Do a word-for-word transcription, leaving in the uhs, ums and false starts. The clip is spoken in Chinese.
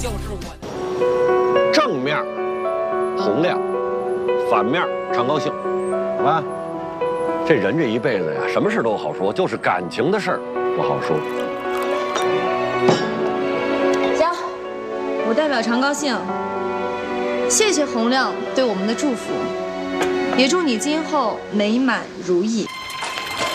就是我的。 正面洪亮，反面常高兴，好吧？这人这一辈子呀，什么事都好说，就是感情的事儿不好说。 行，我代表常高兴，谢谢洪亮对我们的祝福，也祝你今后美满如意。